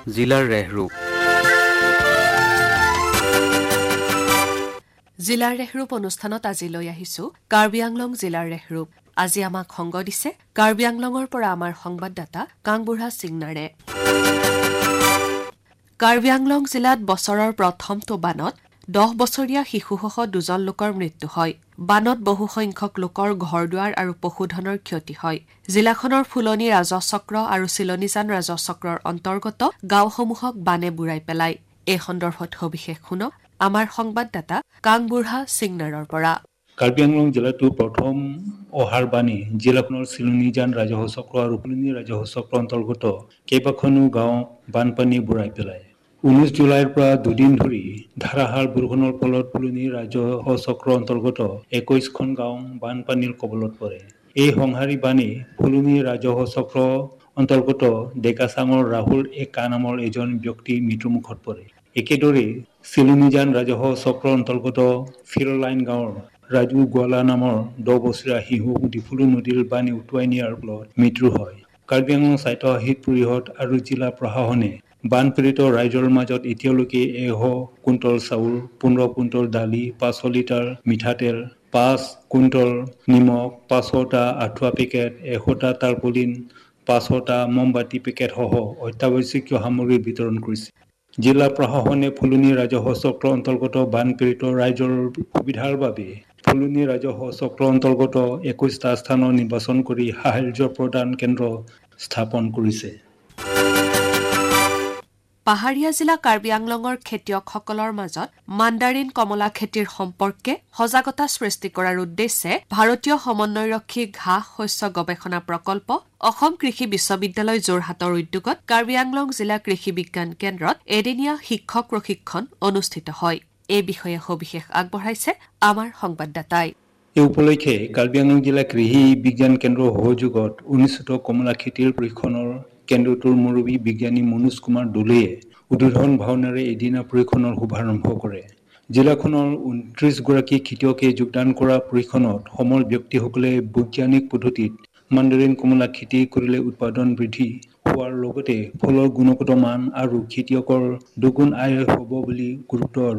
জিলাৰ ৰেহৰূপ জিলাৰ ৰেহৰূপ অনুষ্ঠানত আজি লৈ আহিছো কাৰ্বি আংলং জিলাৰ ৰেহৰূপ। আজি আমাক সংগ দিছে কাৰ্বি আংলঙৰ পৰা আমাৰ সংবাদদাতা কাংবুঢ়া সিংনাৰে। কাৰ্বি আংলং জিলাত বছৰৰ প্ৰথমটো বানত 10 বছৰীয়া শিশুসহ 2জন লোকৰ মৃত্যু হয়। বানত বহু সংখ্যক লোকৰ ঘৰ-দুৱাৰ আৰু পশুধনৰ ক্ষতি হয়। জিলাখনৰ ফুলনি ৰাজচক্ৰ আৰু চিলনিজান ৰাজচক্ৰৰ অন্তৰ্গত গাঁওসমূহক বানে বুৰাই পেলায়। এই সন্দৰ্ভত সবিশেষ শুনক আমাৰ সংবাদদাতা কাংবুঢ়া সিংনাৰৰ পৰা। কাৰ্বি আংলং জিলাতো প্ৰথম অহাৰ বাণী জিলাখনৰ চিলনিজান ৰাজহ চক্ৰ আৰু ফুলনি ৰাজহ চক্ৰ অন্তৰ্গত কেইবাখনো গাঁও বানপানী বুৰাই পেলায়। 19 জুলাইৰ পৰা দুদিন ধৰি ধাৰাসাৰ বৰষুণৰ ফলত ফুলনি ৰাজহ চক্ৰ অন্তৰ্গত 21খন গাঁও বানপানীৰ কবলত পৰে। এই সংহাৰী বাণী ফুলনি ৰাজহ চক্ৰ অন্তৰ্গত ডেকাচাঙৰ ৰাহুল একা নামৰ এজন ব্যক্তি মৃত্যুমুখত পৰে। একেদৰে চিলনিজান ৰাজহ চক্ৰ অন্তৰ্গত ফিৰলাইন গাঁৱৰ ৰাজু গোৱালা নামৰ 10 বছৰীয়া শিশু ডিফুলু নদীৰ পানী উটুৱাই নিয়াৰ ফলত মৃত্যু হয়। কাৰ্বি আংলং স্বায়ত্তশাসিত পৰিষদ আৰু জিলা প্ৰশাসনে বানপীড়িত ৰাইজৰ মাজত এতিয়ালৈকে 100 কুইণ্টল চাউল, 15 কুইণ্টল দালি, 500 লিটাৰ মিঠাতেল, 5 কুইণ্টল নিমখ, 500টা আঁঠুৱা পেকেট, 100টা টাৰ্পলিন, 500টা মমবাতি পেকেট সহ অত্যাৱশ্যকীয় সামগ্ৰী বিতৰণ কৰিছে। জিলা প্ৰশাসনে ফুলনি ৰাজহ চক্ৰ অন্তৰ্গত বানপীড়িত ৰাইজৰ সুবিধাৰ বাবে ফুলনি ৰাজহ চক্ৰ অন্তৰ্গত 21টা স্থানত নিৰ্বাচন কৰি সাহায্য প্ৰদান কেন্দ্ৰ স্থাপন কৰিছে। পাহাৰীয়া জিলা কাৰ্বি আংলঙৰ খেতিয়কসকলৰ মাজত মাণ্ডাৰিন কমলা খেতিৰ সম্পৰ্কে সজাগতা সৃষ্টি কৰাৰ উদ্দেশ্যে ভাৰতীয় সমন্বয়ৰক্ষী ঘাঁহ শস্য গৱেষণা প্ৰকল্প অসম কৃষি বিশ্ববিদ্যালয় যোৰহাটৰ উদ্যোগত কাৰ্বি আংলং জিলা কৃষি বিজ্ঞান কেন্দ্ৰত এদিনীয়া শিক্ষক প্ৰশিক্ষণ অনুষ্ঠিত হয়। এই বিষয়ে সবিশেষ আগবঢ়াইছে আমাৰ সংবাদদাতাই। এই উপলক্ষে কাৰ্বি আংলং জিলা কৃষি বিজ্ঞান কেন্দ্ৰৰ সহযোগত অনুষ্ঠিত কমলা খেতিৰ প্ৰশিক্ষণৰ কেন্দ্ৰটোৰ মুৰব্বী বিজ্ঞানী মনোজ কুমাৰ দোলেয়ে উদ্বোধন ভাওনাৰে এদিনীয়া প্ৰশিক্ষণৰ শুভাৰম্ভ কৰে। জিলাখনৰ 29গৰাকী খেতিয়কে যোগদান কৰা প্ৰশিক্ষণত সমৰ ব্যক্তিসকলে বৈজ্ঞানিক পদ্ধতিত মাণ্ডাৰিন কমলা খেতি কৰিলে উৎপাদন বৃদ্ধি হোৱাৰ লগতে ফলৰ গুণগত মান আৰু খেতিয়কৰ দুগুণ আয় হ'ব বুলি গুৰুত্ব